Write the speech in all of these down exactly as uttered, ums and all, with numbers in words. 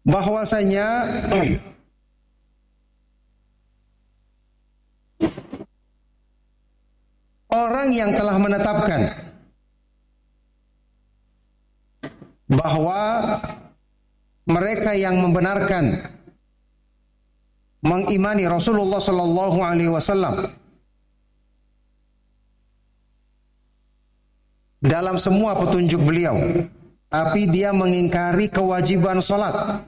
bahwasanya orang yang telah menetapkan bahwa mereka yang membenarkan mengimani Rasulullah sallallahu alaihi wasallam dalam semua petunjuk beliau, tapi dia mengingkari kewajiban salat.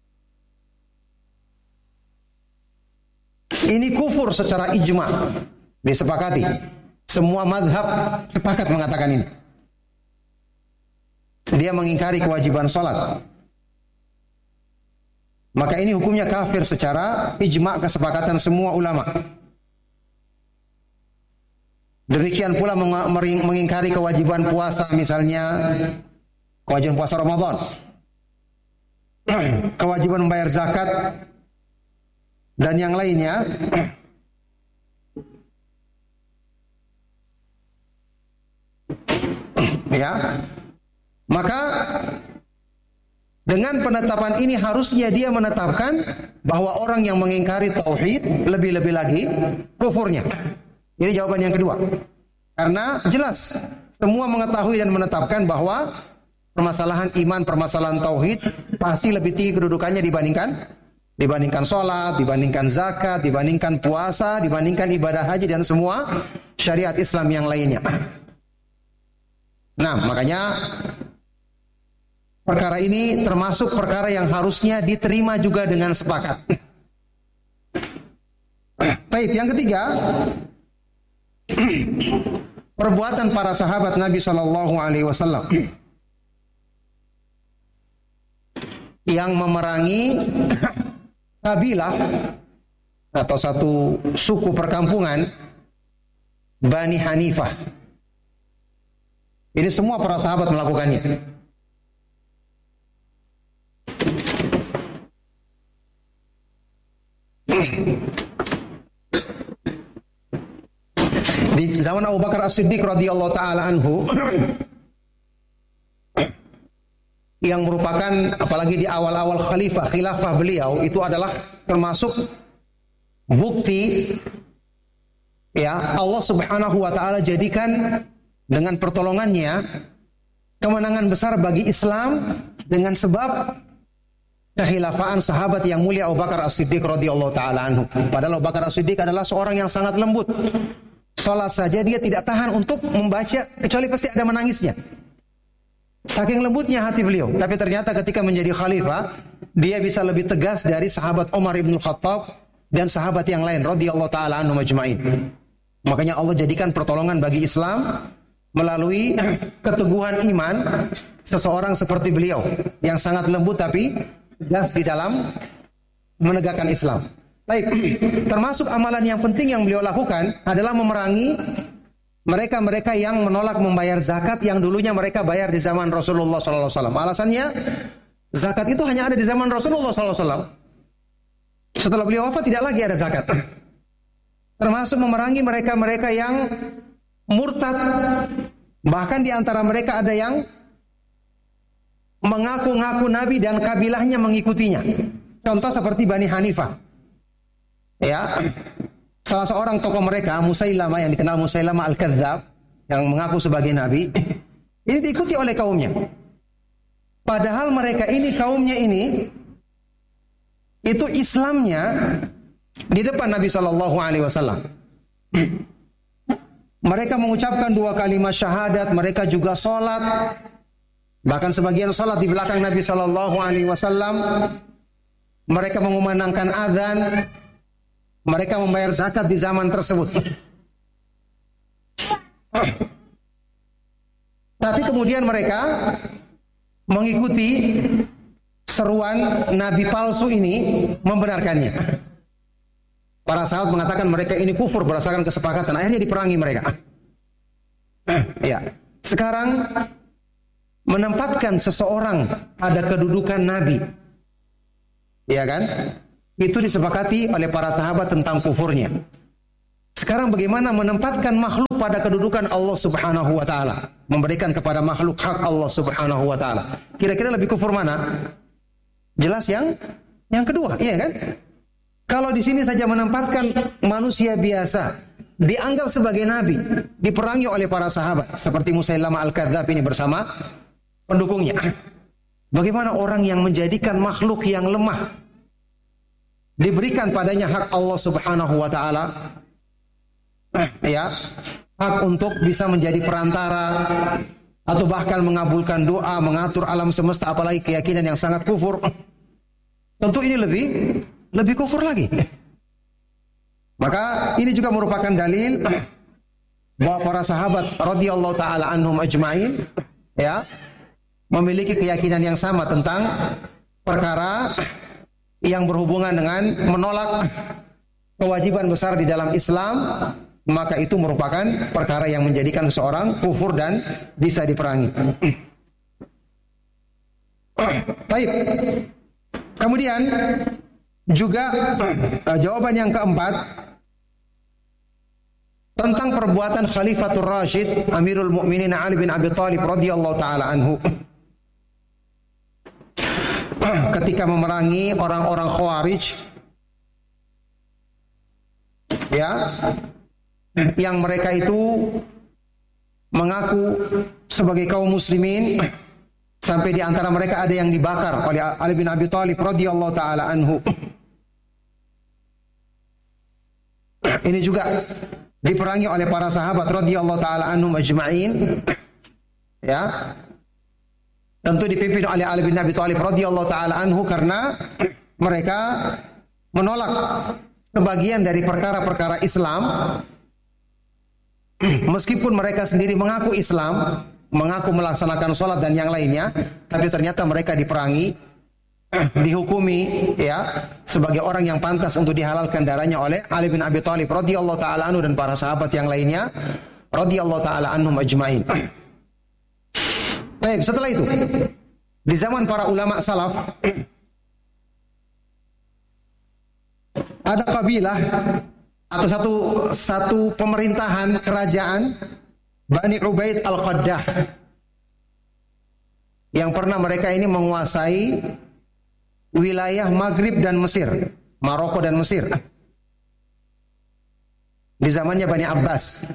Ini kufur secara ijma, disepakati. Semua madhab sepakat mengatakan ini. Dia mengingkari kewajiban salat. Maka ini hukumnya kafir secara ijma, kesepakatan semua ulama. Demikian pula mengingkari kewajiban puasa, misalnya kewajiban puasa Ramadan, kewajiban membayar zakat, dan yang lainnya. Ya, maka dengan penetapan ini harusnya dia menetapkan bahwa orang yang mengingkari tauhid lebih-lebih lagi kufurnya. Ini jawaban yang kedua. Karena jelas semua mengetahui dan menetapkan bahwa permasalahan iman, permasalahan tauhid pasti lebih tinggi kedudukannya dibandingkan dibandingkan sholat, dibandingkan zakat, dibandingkan puasa, dibandingkan ibadah haji dan semua syariat Islam yang lainnya. Nah, makanya perkara ini termasuk perkara yang harusnya diterima juga dengan sepakat. Baik, yang ketiga, perbuatan para sahabat Nabi Shallallahu Alaihi Wasallam yang memerangi kabilah atau satu suku perkampungan Bani Hanifah. Ini semua para sahabat melakukannya. Di zaman Abu Bakar As-Siddiq radhiyallahu taala anhu, yang merupakan apalagi di awal-awal khalifah khilafah beliau, itu adalah termasuk bukti ya Allah Subhanahu wa taala jadikan dengan pertolongannya kemenangan besar bagi Islam dengan sebab kekhilafaan sahabat yang mulia Abu Bakar As-Siddiq radhiyallahu taala anhu. Padahal Abu Bakar As-Siddiq adalah seorang yang sangat lembut. Salat saja dia tidak tahan untuk membaca kecuali pasti ada menangisnya. Saking lembutnya hati beliau. Tapi ternyata ketika menjadi khalifah, dia bisa lebih tegas dari sahabat Umar ibn Khattab dan sahabat yang lain radhiyallahu taala anhum ajma'in. Makanya Allah jadikan pertolongan bagi Islam melalui keteguhan iman seseorang seperti beliau yang sangat lembut tapi tegas di dalam menegakkan Islam. Baik, termasuk amalan yang penting yang beliau lakukan adalah memerangi mereka-mereka yang menolak membayar zakat yang dulunya mereka bayar di zaman Rasulullah sallallahu alaihi wasallam. Alasannya zakat itu hanya ada di zaman Rasulullah sallallahu alaihi wasallam. Setelah beliau wafat tidak lagi ada zakat. Termasuk memerangi mereka-mereka yang murtad, bahkan di antara mereka ada yang mengaku-ngaku Nabi dan kabilahnya mengikutinya. Contoh seperti Bani Hanifah. Ya, salah seorang tokoh mereka Musailamah yang dikenal Musailamah Al-Kadzdzab yang mengaku sebagai Nabi, ini diikuti oleh kaumnya. Padahal mereka ini kaumnya ini itu Islamnya di depan Nabi Shallallahu Alaihi Wasallam. Mereka mengucapkan dua kalimat syahadat, mereka juga sholat, bahkan sebagian sholat di belakang Nabi Shallallahu Alaihi Wasallam. Mereka mengumandangkan azan, mereka membayar zakat di zaman tersebut. Tapi kemudian mereka mengikuti seruan Nabi palsu ini, membenarkannya. Para sahabat mengatakan mereka ini kufur berdasarkan kesepakatan. Akhirnya diperangi mereka. Ya, sekarang menempatkan seseorang pada kedudukan Nabi, ya kan? Itu disepakati oleh para sahabat tentang kufurnya. Sekarang bagaimana menempatkan makhluk pada kedudukan Allah Subhanahu wa taala, memberikan kepada makhluk hak Allah Subhanahu wa taala. Kira-kira lebih kufur mana? Jelas yang yang kedua, iya kan? Kalau di sini saja menempatkan manusia biasa dianggap sebagai nabi, diperangi oleh para sahabat seperti Musailamah Al-Kadzdzab ini bersama pendukungnya. Bagaimana orang yang menjadikan makhluk yang lemah diberikan padanya hak Allah Subhanahu wa taala, ya, hak untuk bisa menjadi perantara atau bahkan mengabulkan doa, mengatur alam semesta, apalagi keyakinan yang sangat kufur. Tentu ini lebih lebih kufur lagi. Maka ini juga merupakan dalil bahwa para sahabat radhiyallahu taala anhum ajmain, ya, memiliki keyakinan yang sama tentang perkara yang berhubungan dengan menolak kewajiban besar di dalam Islam, maka itu merupakan perkara yang menjadikan seorang kufur dan bisa diperangi. Baik. Kemudian juga uh, jawaban yang keempat tentang perbuatan Khalifatul Rasyid Amirul Mukminin Ali bin Abi Thalib radhiyallahu taala anhu ketika memerangi orang-orang Khawarij, ya, yang mereka itu mengaku sebagai kaum muslimin, sampai di antara mereka ada yang dibakar oleh Ali bin Abi Thalib radhiyallahu taala anhu. Ini juga diperangi oleh para sahabat radhiyallahu taala anhum ajma'in, ya. Tentu dipimpin oleh Ali bin Abi Thalib radhiyallahu taala anhu karena mereka menolak sebagian dari perkara-perkara Islam, meskipun mereka sendiri mengaku Islam, mengaku melaksanakan sholat dan yang lainnya, tapi ternyata mereka diperangi, dihukumi, ya, sebagai orang yang pantas untuk dihalalkan darahnya oleh Ali bin Abi Thalib radhiyallahu taala anhu dan para sahabat yang lainnya radhiyallahu taala anhum ajmain. Baik, setelah itu di zaman para ulama salaf ada kabilah atau satu satu pemerintahan kerajaan Bani Ubaid Al-Qaddah yang pernah mereka ini menguasai wilayah Maghrib dan Mesir, Maroko dan Mesir di zamannya Bani Abbas.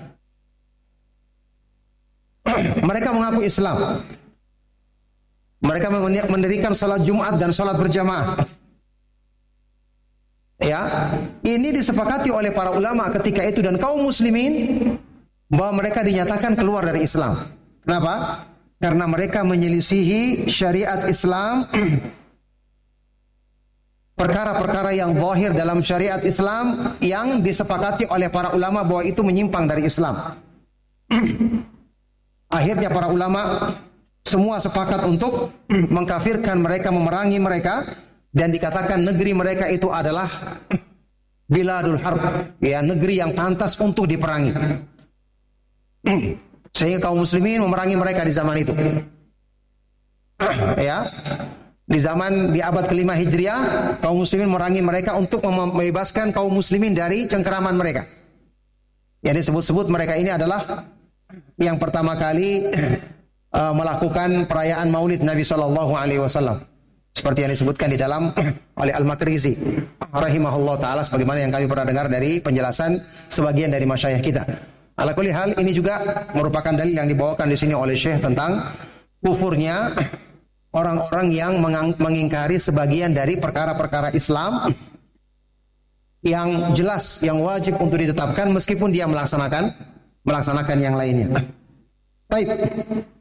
Mereka mengaku Islam. Mereka mendirikan salat Jumat dan salat berjamaah. Ya, ini disepakati oleh para ulama ketika itu dan kaum muslimin bahwa mereka dinyatakan keluar dari Islam. Kenapa? Karena mereka menyelisihi syariat Islam, perkara-perkara yang zahir dalam syariat Islam yang disepakati oleh para ulama bahwa itu menyimpang dari Islam. Akhirnya para ulama semua sepakat untuk mengkafirkan mereka, memerangi mereka, dan dikatakan negeri mereka itu adalah biladul harb, ya, negeri yang pantas untuk diperangi. Sehingga kaum muslimin memerangi mereka di zaman itu. Ya, di zaman di abad kelima Hijriah, kaum muslimin memerangi mereka untuk membebaskan kaum muslimin dari cengkeraman mereka. Yang disebut-sebut mereka ini adalah yang pertama kali uh, melakukan perayaan Maulid Nabi Shallallahu Alaihi Wasallam, seperti yang disebutkan di dalam oleh Al-Makrizi rahimahullah taala, sebagaimana yang kami pernah dengar dari penjelasan sebagian dari masyayikh kita. Ala kulli hal, ini juga merupakan dalil yang dibawakan di sini oleh Syekh tentang kufurnya orang-orang yang mengingkari sebagian dari perkara-perkara Islam yang jelas, yang wajib untuk ditetapkan meskipun dia melaksanakan melaksanakan yang lainnya. Baik.